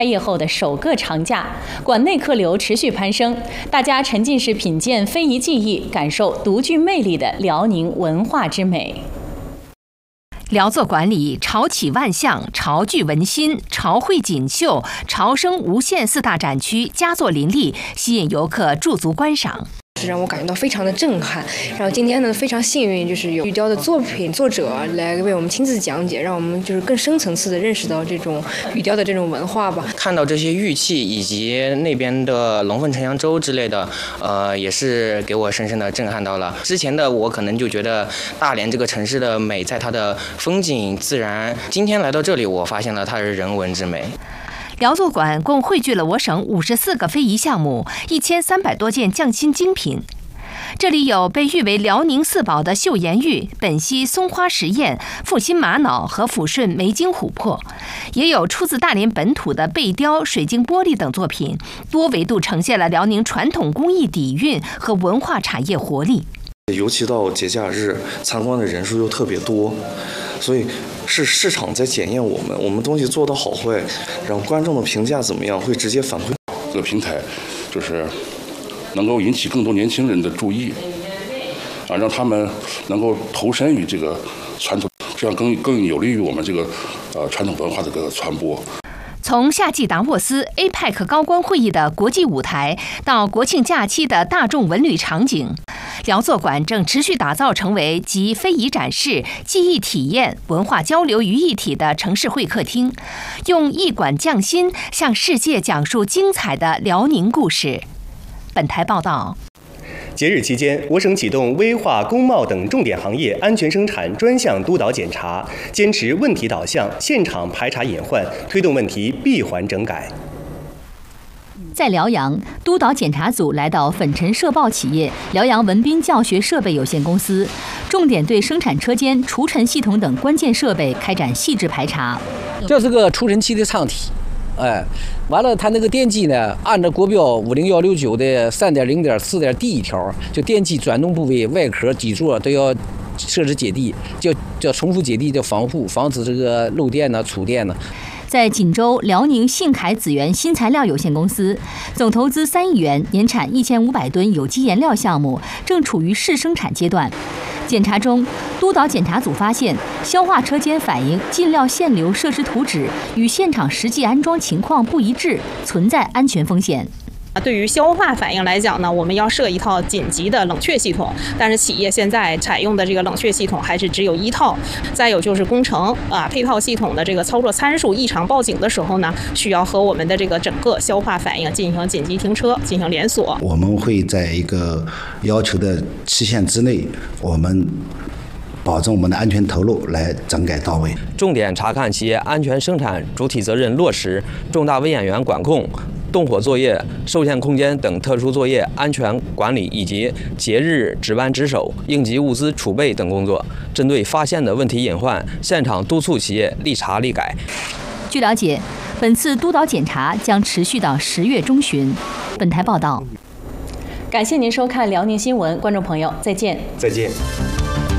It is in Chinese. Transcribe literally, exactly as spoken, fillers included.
开业后的首个长假，馆内客流持续攀升，大家沉浸式品鉴非遗技艺，感受独具魅力的辽宁文化之美。 辽作馆里潮起万象、潮聚文心、潮汇锦绣、潮生无限四大展区佳作林立，吸引游客驻足观赏。 让我感觉到非常的震撼。然后今天呢，非常幸运，就是有玉雕的作品作者来为我们亲自讲解，让我们就是更深层次的认识到这种玉雕的这种文化吧。 看到这些玉器以及那边的龙凤呈阳舟之类的，呃，也是给我深深的震撼到了。之前的我可能就觉得大连这个城市的美在它的风景自然，今天来到这里，我发现了它是人文之美。 辽作馆共汇聚了我省五十四个非遗项目，一千三百多件匠心精品。这里有被誉为辽宁四宝的岫岩玉、本溪松花石燕、阜新玛瑙和抚顺梅金琥珀，也有出自大连本土的贝雕、水晶玻璃等作品，多维度呈现了辽宁传统工艺底蕴和文化产业活力。 尤其到节假日，参观的人数又特别多，所以是市场在检验我们，我们东西做得好坏，然后观众的评价怎么样，会直接反馈。 这个平台就是能够引起更多年轻人的注意，啊，让他们能够投身于这个传统，这样更更有利于我们这个呃传统文化的这个传播。 从夏季达沃斯 A P E C 高官会议的国际舞台，到国庆假期的大众文旅场景，辽作馆正持续打造成为集非遗展示、技艺体验、文化交流于一体的城市会客厅，用艺馆匠心向世界讲述精彩的辽宁故事。本台报道。 节日期间，我省启动危化、工贸等重点行业安全生产专项督导检查，坚持问题导向，现场排查隐患，推动问题闭环整改。 在辽阳，督导检查组来到粉尘社报企业辽阳文彬教学设备有限公司，重点对生产车间、除尘系统等关键设备开展细致排查。 这是个除尘器的舱体。哎，完了，它那个电机呢，按照国标五零幺六九的三点零点四点 D 一条，就电机转动部位、外壳、底座都要设置解地，叫叫重复解地的防护，防止这个漏电呢、触电呢。 在锦州辽宁信凯紫源新材料有限公司，总投资三亿元，年产一千五百吨有机颜料项目正处于试生产阶段。检查中，督导检查组发现，消化车间反映进料限流设施图纸与现场实际安装情况不一致，存在安全风险。 对于消化反应来讲呢，我们要设一套紧急的冷却系统，但是企业现在采用的这个冷却系统还是只有一套。再有就是工程啊，配套系统的这个操作参数异常报警的时候呢，需要和我们的这个整个消化反应进行紧急停车，进行连锁。 我们会在一个要求的期限之内，我们保证我们的安全投入来整改到位， 重点查看企业安全生产主体责任落实，重大危险源管控、动火作业、受限空间等特殊作业安全管理以及节日值班值守、应急物资储备等工作。针对发现的问题隐患，现场督促企业立查立改。 据了解，本次督导检查将持续到十月中旬。本台报道。感谢您收看辽宁新闻，观众朋友，再见。 再见。